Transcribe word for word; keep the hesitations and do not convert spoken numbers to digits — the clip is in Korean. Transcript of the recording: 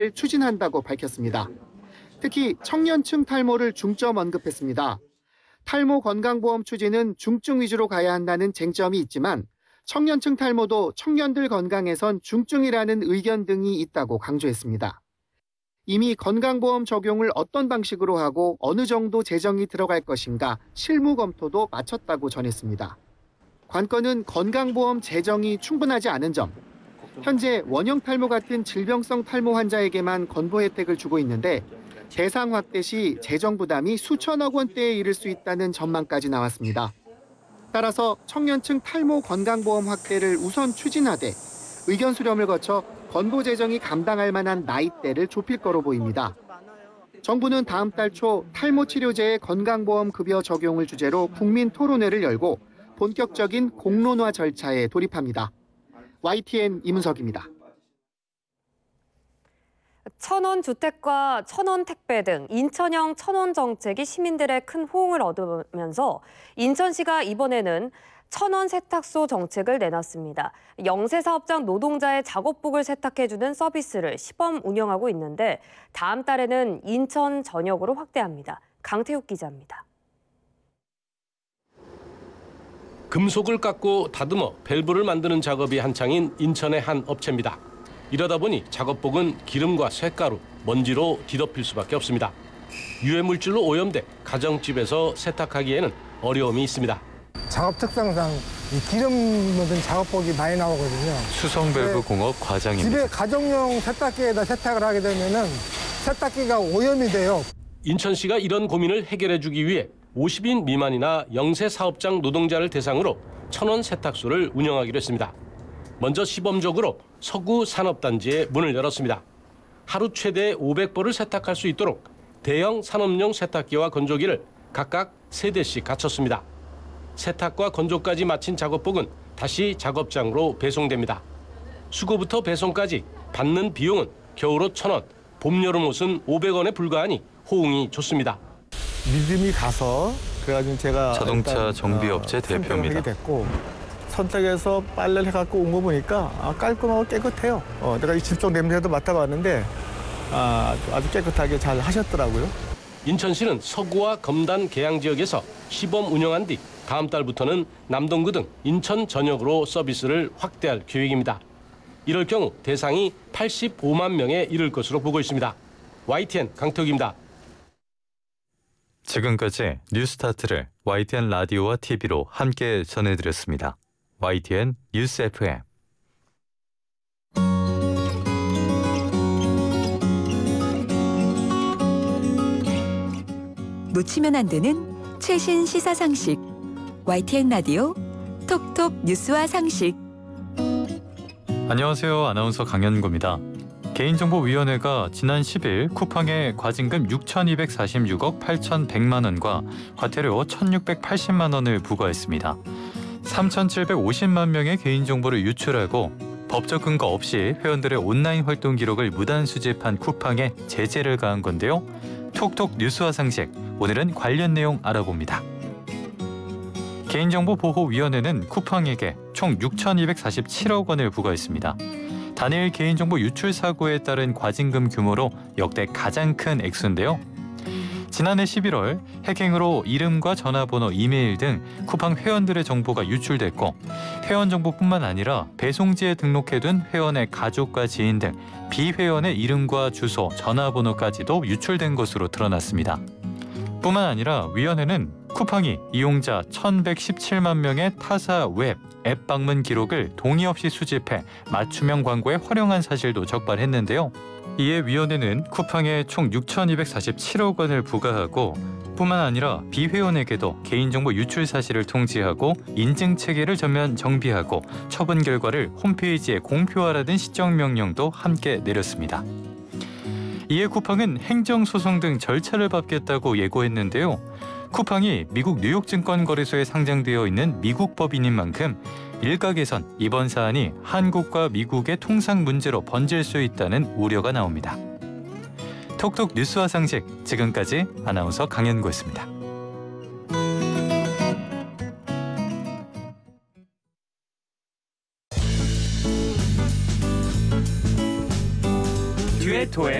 추진한다고 밝혔습니다. 특히 청년층 탈모를 중점 언급했습니다. 탈모 건강보험 추진은 중증 위주로 가야 한다는 쟁점이 있지만 청년층 탈모도 청년들 건강에선 중증이라는 의견 등이 있다고 강조했습니다. 이미 건강보험 적용을 어떤 방식으로 하고 어느 정도 재정이 들어갈 것인가 실무 검토도 마쳤다고 전했습니다. 관건은 건강보험 재정이 충분하지 않은 점, 현재 원형 탈모 같은 질병성 탈모 환자에게만 건보 혜택을 주고 있는데 대상 확대 시 재정 부담이 수천억 원대에 이를 수 있다는 전망까지 나왔습니다. 따라서 청년층 탈모 건강보험 확대를 우선 추진하되 의견 수렴을 거쳐 건보 재정이 감당할 만한 나이대를 좁힐 거로 보입니다. 정부는 다음 달 초 탈모 치료제의 건강보험 급여 적용을 주제로 국민 토론회를 열고 본격적인 공론화 절차에 돌입합니다. 와이티엔 이문석입니다. 천원 주택과 천원 택배 등 인천형 천원 정책이 시민들의 큰 호응을 얻으면서 인천시가 이번에는 천원 세탁소 정책을 내놨습니다. 영세사업장 노동자의 작업복을 세탁해주는 서비스를 시범 운영하고 있는데 다음 달에는 인천 전역으로 확대합니다. 강태욱 기자입니다. 금속을 깎고 다듬어 밸브를 만드는 작업이 한창인 인천의 한 업체입니다. 이러다 보니 작업복은 기름과 쇳가루, 먼지로 뒤덮일 수밖에 없습니다. 유해물질로 오염돼 가정집에서 세탁하기에는 어려움이 있습니다. 작업 특성상 이 기름 묻은 작업복이 많이 나오거든요. 수성 밸브 공업 과장입니다. 집에 가정용 세탁기에다 세탁을 하게 되면은 세탁기가 오염이 돼요. 인천시가 이런 고민을 해결해주기 위해 오십 인 미만이나 영세 사업장 노동자를 대상으로 천원 세탁소를 운영하기로 했습니다. 먼저 시범적으로 서구 산업단지에 문을 열었습니다. 하루 최대 오백 벌을 세탁할 수 있도록 대형 산업용 세탁기와 건조기를 각각 세 대씩 갖췄습니다. 세탁과 건조까지 마친 작업복은 다시 작업장으로 배송됩니다. 수거부터 배송까지 받는 비용은 겨울옷 천 원, 봄, 여름 옷은 오백 원에 불과하니 호응이 좋습니다. 믿음이 가서 그래가지고 제가 자동차 정비업체 어, 대표입니다. 됐고 선택해서 빨래를 해갖고 온 거 보니까 아, 깔끔하고 깨끗해요. 어, 내가 이 집속 냄새도 맡아봤는데 아, 아주 깨끗하게 잘 하셨더라고요. 인천시는 서구와 검단 계양 지역에서 시범 운영한 뒤 다음 달부터는 남동구 등 인천 전역으로 서비스를 확대할 계획입니다. 이럴 경우 대상이 팔십오만 명에 이를 것으로 보고 있습니다. 와이티엔 강태욱입니다. 지금까지 뉴스타트를 와이티엔 라디오와 티비로 함께 전해드렸습니다. 와이티엔 뉴스 에프엠. 놓치면 안 되는 최신 시사 상식. 와이티엔 라디오 톡톡 뉴스와 상식. 안녕하세요. 아나운서 강현구입니다. 개인정보위원회가 지난 십 일 쿠팡에 과징금 육천이백사십육억 팔천백만 원과 과태료 천육백팔십만 원을 부과했습니다. 삼천칠백오십만 명의 개인정보를 유출하고 법적 근거 없이 회원들의 온라인 활동 기록을 무단 수집한 쿠팡에 제재를 가한 건데요. 톡톡 뉴스와 상식, 오늘은 관련 내용 알아봅니다. 개인정보보호위원회는 쿠팡에게 총 육천이백사십칠억 원을 부과했습니다. 단일 개인정보 유출 사고에 따른 과징금 규모로 역대 가장 큰 액수인데요. 지난해 십일월 해킹으로 이름과 전화번호, 이메일 등 쿠팡 회원들의 정보가 유출됐고 회원 정보뿐만 아니라 배송지에 등록해둔 회원의 가족과 지인 등 비회원의 이름과 주소, 전화번호까지도 유출된 것으로 드러났습니다. 뿐만 아니라 위원회는 쿠팡이 이용자 천백십칠만 명의 타사 웹, 앱 방문 기록을 동의 없이 수집해 맞춤형 광고에 활용한 사실도 적발했는데요. 이에 위원회는 쿠팡에 총 육천이백사십칠억 원을 부과하고 뿐만 아니라 비회원에게도 개인정보 유출 사실을 통지하고 인증체계를 전면 정비하고 처분 결과를 홈페이지에 공표하라는 시정명령도 함께 내렸습니다. 이에 쿠팡은 행정소송 등 절차를 밟겠다고 예고했는데요. 쿠팡이 미국 뉴욕 증권거래소에 상장되어 있는 미국 법인인 만큼 일각에선 이번 사안이 한국과 미국의 통상 문제로 번질 수 있다는 우려가 나옵니다. 톡톡 뉴스와 상식, 지금까지 아나운서 강현구였습니다. 듀엣 일터에